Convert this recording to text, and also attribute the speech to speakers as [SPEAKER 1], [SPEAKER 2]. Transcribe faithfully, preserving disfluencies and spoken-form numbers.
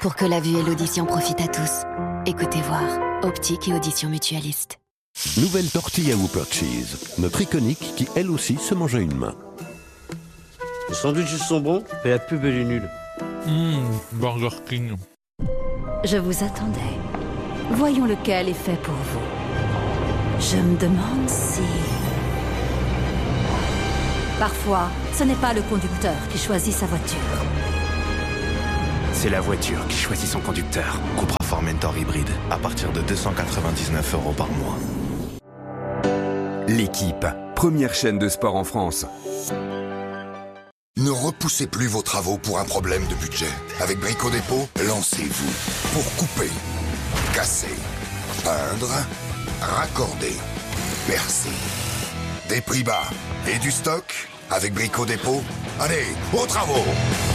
[SPEAKER 1] Pour que la vue et l'audition profitent à tous. Écoutez voir. Optique et audition mutualiste.
[SPEAKER 2] Nouvelle tortilla Whopper Cheese. Notre iconique qui, elle aussi, se mange à une main.
[SPEAKER 3] Les sandwichs sont bons, mais la pub elle est nulle.
[SPEAKER 4] Mmh, Burger King.
[SPEAKER 5] Je vous attendais. Voyons lequel est fait pour vous. Je me demande si... Parfois, ce n'est pas le conducteur qui choisit sa voiture.
[SPEAKER 6] C'est la voiture qui choisit son conducteur. Cupra Formentor hybride, à partir de deux cent quatre-vingt-dix-neuf euros par mois.
[SPEAKER 7] L'équipe, première chaîne de sport en France.
[SPEAKER 8] Ne repoussez plus vos travaux pour un problème de budget. Avec Brico Dépôt, lancez-vous pour couper, casser, peindre, raccorder, percer. Des prix bas et du stock avec Brico Dépôt. Allez, aux travaux!